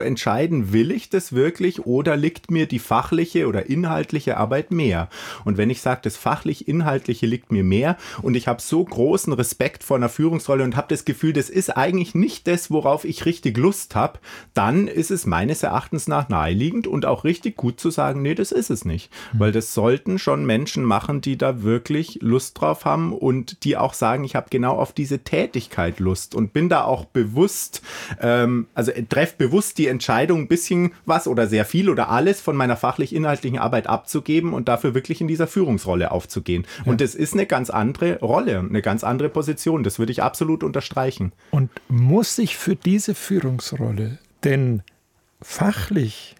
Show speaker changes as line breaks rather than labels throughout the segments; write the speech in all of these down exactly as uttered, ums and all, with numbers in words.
entscheiden, will ich das wirklich oder liegt mir die fachliche oder inhaltliche Arbeit mehr? Und wenn ich sage, das fachlich-inhaltliche liegt mir mehr und ich habe so großen Respekt vor einer Führungsrolle und habe das Gefühl, das ist eigentlich nicht das, worauf ich richtig Lust habe, dann ist es meines Erachtens nach naheliegend und auch richtig gut zu sagen, nee, das ist es nicht. Mhm. Weil das sollten schon Menschen machen, die da wirklich Lust drauf haben und die auch sagen, ich habe genau auf diese Tätigkeit Lust und bin da auch bewusst, ähm, also treffe bewusst die Entscheidung, ein bisschen was oder sehr viel oder alles von meiner fachlich-inhaltlichen Arbeit abzugeben und dafür wirklich in dieser Führungsrolle aufzugehen. Ja. Und das ist eine ganz andere Rolle, eine ganz andere Position. Das würde ich absolut unterstreichen.
Und muss ich für diese Führungsrolle denn fachlich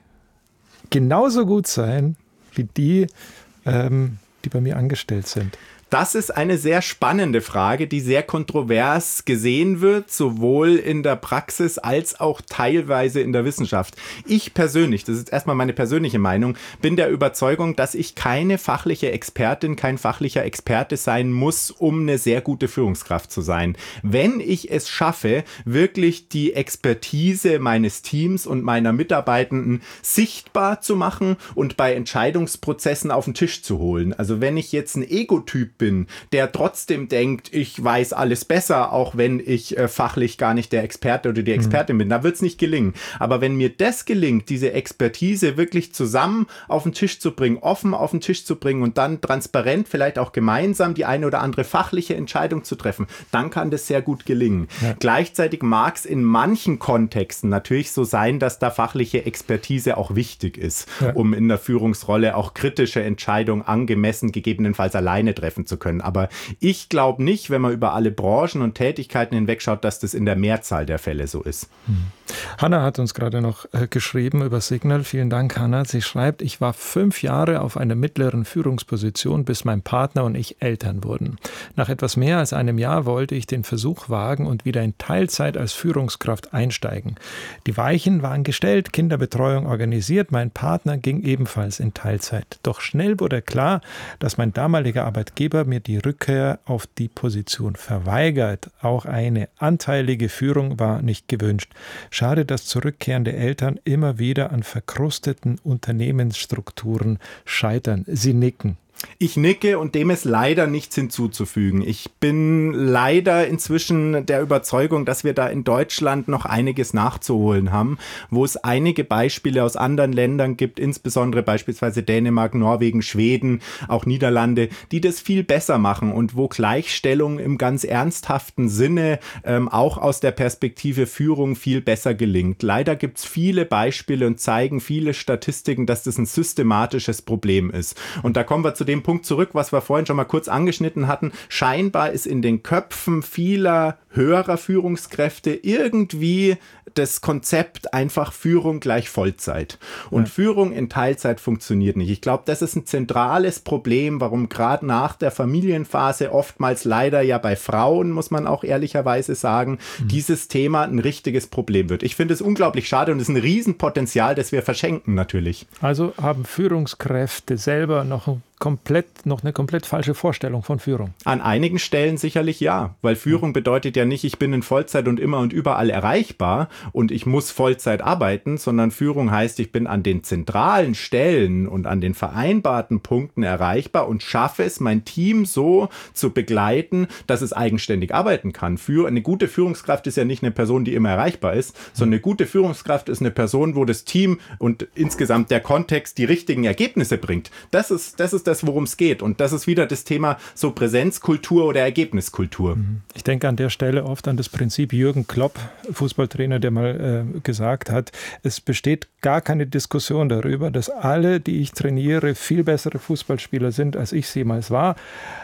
genauso gut sein wie die, ähm, die bei mir angestellt sind?
Das ist eine sehr spannende Frage, die sehr kontrovers gesehen wird, sowohl in der Praxis als auch teilweise in der Wissenschaft. Ich persönlich, das ist erstmal meine persönliche Meinung, bin der Überzeugung, dass ich keine fachliche Expertin, kein fachlicher Experte sein muss, um eine sehr gute Führungskraft zu sein. Wenn ich es schaffe, wirklich die Expertise meines Teams und meiner Mitarbeitenden sichtbar zu machen und bei Entscheidungsprozessen auf den Tisch zu holen. Also wenn ich jetzt ein Ego-Typ bin, der trotzdem denkt, ich weiß alles besser, auch wenn ich äh, fachlich gar nicht der Experte oder die Expertin mhm. bin, da wird es nicht gelingen. Aber wenn mir das gelingt, diese Expertise wirklich zusammen auf den Tisch zu bringen, offen auf den Tisch zu bringen und dann transparent, vielleicht auch gemeinsam die eine oder andere fachliche Entscheidung zu treffen, dann kann das sehr gut gelingen. Ja. Gleichzeitig mag es in manchen Kontexten natürlich so sein, dass da fachliche Expertise auch wichtig ist, ja. um in der Führungsrolle auch kritische Entscheidungen angemessen gegebenenfalls alleine treffen zu können. Aber ich glaube nicht, wenn man über alle Branchen und Tätigkeiten hinwegschaut, dass das in der Mehrzahl der Fälle so ist.
Hm. Hanna hat uns gerade noch äh, geschrieben über Signal. Vielen Dank, Hanna. Sie schreibt, ich war fünf Jahre auf einer mittleren Führungsposition, bis mein Partner und ich Eltern wurden. Nach etwas mehr als einem Jahr wollte ich den Versuch wagen und wieder in Teilzeit als Führungskraft einsteigen. Die Weichen waren gestellt, Kinderbetreuung organisiert, mein Partner ging ebenfalls in Teilzeit. Doch schnell wurde klar, dass mein damaliger Arbeitgeber mir die Rückkehr auf die Position verweigert. Auch eine anteilige Führung war nicht gewünscht. Schade, dass zurückkehrende Eltern immer wieder an verkrusteten Unternehmensstrukturen scheitern. Sie nicken.
Ich nicke und dem ist leider nichts hinzuzufügen. Ich bin leider inzwischen der Überzeugung, dass wir da in Deutschland noch einiges nachzuholen haben, wo es einige Beispiele aus anderen Ländern gibt, insbesondere beispielsweise Dänemark, Norwegen, Schweden, auch Niederlande, die das viel besser machen und wo Gleichstellung im ganz ernsthaften Sinne ähm, auch aus der Perspektive Führung viel besser gelingt. Leider gibt es viele Beispiele und zeigen viele Statistiken, dass das ein systematisches Problem ist. Und da kommen wir zu dem Punkt zurück, was wir vorhin schon mal kurz angeschnitten hatten. Scheinbar ist in den Köpfen vieler höherer Führungskräfte irgendwie das Konzept einfach Führung gleich Vollzeit. Und ja. Führung in Teilzeit funktioniert nicht. Ich glaube, das ist ein zentrales Problem, warum gerade nach der Familienphase oftmals leider ja bei Frauen, muss man auch ehrlicherweise sagen, mhm. dieses Thema ein richtiges Problem wird. Ich finde es unglaublich schade und es ist ein Riesenpotenzial, das wir verschenken natürlich.
Also haben Führungskräfte selber noch ein komplett, noch eine komplett falsche Vorstellung von Führung.
An einigen Stellen sicherlich ja, weil Führung bedeutet ja nicht, ich bin in Vollzeit und immer und überall erreichbar und ich muss Vollzeit arbeiten, sondern Führung heißt, ich bin an den zentralen Stellen und an den vereinbarten Punkten erreichbar und schaffe es, mein Team so zu begleiten, dass es eigenständig arbeiten kann. Für eine gute Führungskraft ist ja nicht eine Person, die immer erreichbar ist, sondern eine gute Führungskraft ist eine Person, wo das Team und insgesamt der Kontext die richtigen Ergebnisse bringt. Das ist, das ist das, worum es geht. Und das ist wieder das Thema so Präsenzkultur oder Ergebniskultur.
Ich denke an der Stelle oft an das Prinzip Jürgen Klopp, Fußballtrainer, der mal äh, gesagt hat, es besteht gar keine Diskussion darüber, dass alle, die ich trainiere, viel bessere Fußballspieler sind, als ich sie jemals war.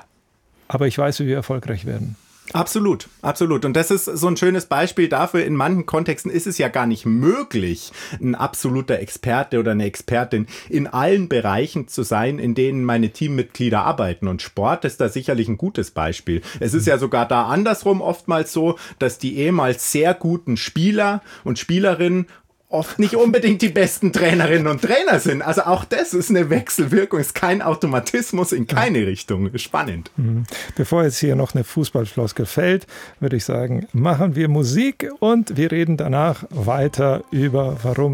Aber ich weiß, wie wir erfolgreich werden.
Absolut, absolut. Und das ist so ein schönes Beispiel dafür, in manchen Kontexten ist es ja gar nicht möglich, ein absoluter Experte oder eine Expertin in allen Bereichen zu sein, in denen meine Teammitglieder arbeiten. Und Sport ist da sicherlich ein gutes Beispiel. Es ist ja sogar da andersrum oftmals so, dass die ehemals sehr guten Spieler und Spielerinnen oft nicht unbedingt die besten Trainerinnen und Trainer sind. Also auch das ist eine Wechselwirkung, ist kein Automatismus in keine Richtung. Spannend.
Bevor jetzt hier noch eine Fußballfloskel fällt, würde ich sagen, machen wir Musik und wir reden danach weiter über, warum